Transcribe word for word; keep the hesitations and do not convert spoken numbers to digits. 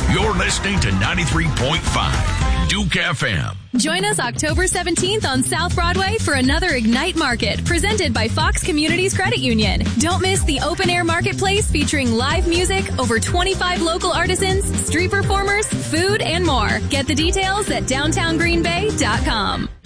You're listening to ninety-three point five Duke F M. Join us October seventeenth on South Broadway for another Ignite Market presented by Fox Communities Credit Union. Don't miss the open-air marketplace featuring live music, over twenty-five local artisans, street performers, food, and more. Get the details at downtown green bay dot com.